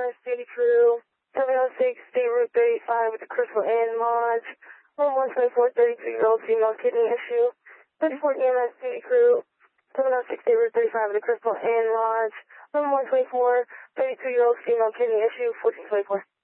EMS duty crew, 706 State Route 35 with the Crystal Inn Lodge, 1124, 33-year-old female kidney issue, 34 EMS duty crew, 706 State Route 35 with the Crystal Inn Lodge, 1124, 32-year-old female kidney issue, 1424.